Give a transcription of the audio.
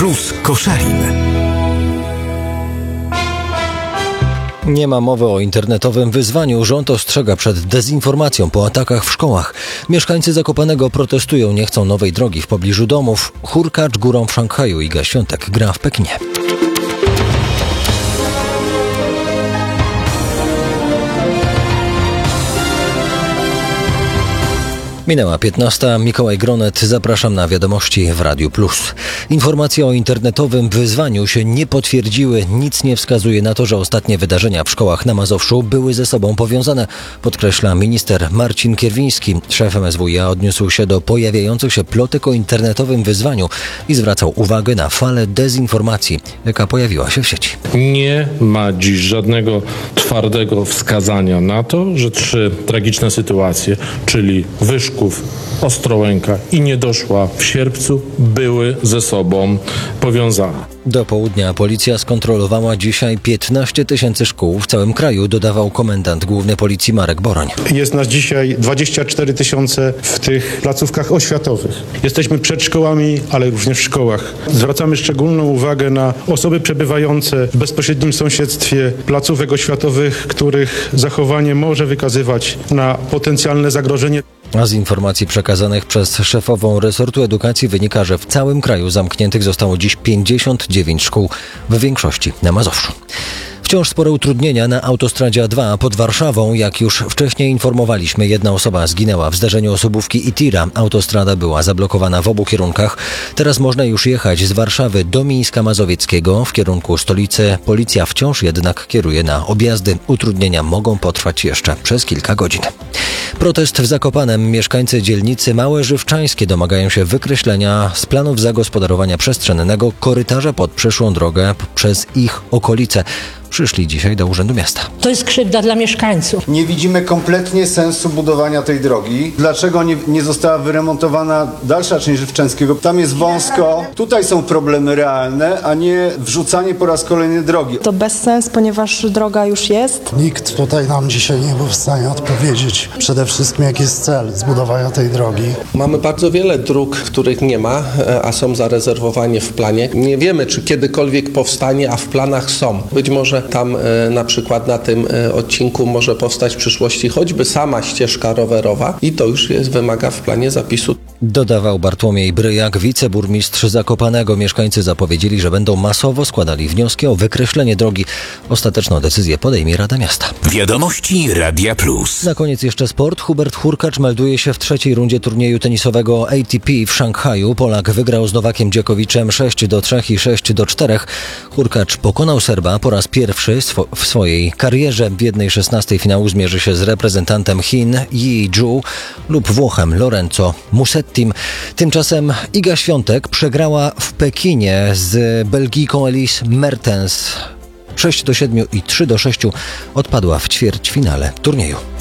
Plus Koszalin. Nie ma mowy o internetowym wyzwaniu. Rząd ostrzega przed dezinformacją po atakach w szkołach. Mieszkańcy Zakopanego protestują, nie chcą nowej drogi w pobliżu domów. Hurkacz górą w Szanghaju. Iga Świątek gra w Pekinie. Minęła 15. Mikołaj Gronet. Zapraszam na wiadomości w Radiu Plus. Informacje o internetowym wyzwaniu się nie potwierdziły. Nic nie wskazuje na to, że ostatnie wydarzenia w szkołach na Mazowszu były ze sobą powiązane, podkreśla minister Marcin Kierwiński. Szef MSWiA odniósł się do pojawiających się plotek o internetowym wyzwaniu i zwracał uwagę na falę dezinformacji, jaka pojawiła się w sieci. Nie ma dziś żadnego twardego wskazania na to, że 3 tragiczne sytuacje, czyli Wyszków, Ostrołęka i Niedoszła w Sierpcu, były ze sobą powiązane. Do południa policja skontrolowała dzisiaj 15 000 szkół w całym kraju, dodawał komendant główny policji Marek Boroń. Jest nas dzisiaj 24 000 w tych placówkach oświatowych. Jesteśmy przed szkołami, ale również w szkołach. Zwracamy szczególną uwagę na osoby przebywające w bezpośrednim sąsiedztwie placówek oświatowych, których zachowanie może wykazywać na potencjalne zagrożenie. A z informacji przekazanych przez szefową resortu edukacji wynika, że w całym kraju zamkniętych zostało dziś 59 szkół, w większości na Mazowszu. Wciąż spore utrudnienia na autostradzie A2 pod Warszawą. Jak już wcześniej informowaliśmy, jedna osoba zginęła w zdarzeniu osobówki i tira. Autostrada była zablokowana w obu kierunkach. Teraz można już jechać z Warszawy do Mińska Mazowieckiego w kierunku stolicy. Policja wciąż jednak kieruje na objazdy. Utrudnienia mogą potrwać jeszcze przez kilka godzin. Protest w Zakopanem. Mieszkańcy dzielnicy Małe Żywczańskie domagają się wykreślenia z planów zagospodarowania przestrzennego korytarza pod przyszłą drogę przez ich okolice. Przyszli dzisiaj do Urzędu Miasta. To jest krzywda dla mieszkańców. Nie widzimy kompletnie sensu budowania tej drogi. Dlaczego nie została wyremontowana dalsza część Żywczęskiego? Tam jest wąsko. Tutaj są problemy realne, a nie wrzucanie po raz kolejny drogi. To bezsens, ponieważ droga już jest. Nikt tutaj nam dzisiaj nie był w stanie odpowiedzieć przede wszystkim, jaki jest cel zbudowania tej drogi. Mamy bardzo wiele dróg, których nie ma, a są zarezerwowane w planie. Nie wiemy, czy kiedykolwiek powstanie, a w planach są. Być może tam na przykład na tym odcinku może powstać w przyszłości choćby sama ścieżka rowerowa i to już wymaga w planie zapisu. Dodawał Bartłomiej Bryjak, wiceburmistrz Zakopanego. Mieszkańcy zapowiedzieli, że będą masowo składali wnioski o wykreślenie drogi. Ostateczną decyzję podejmie Rada Miasta. Wiadomości Radia Plus. Na koniec jeszcze sport. Hubert Hurkacz melduje się w trzeciej rundzie turnieju tenisowego ATP w Szanghaju. Polak wygrał z Nowakiem Dżokowiczem 6-3 i 6-4. Hurkacz pokonał Serba po raz pierwszy w swojej karierze. W 1/16 finału zmierzy się z reprezentantem Chin Yi Zhu lub Włochem Lorenzo Musettim. Tymczasem Iga Świątek przegrała w Pekinie z Belgijką Elise Mertens 6-7 i 3-6. Odpadła w ćwierćfinale turnieju.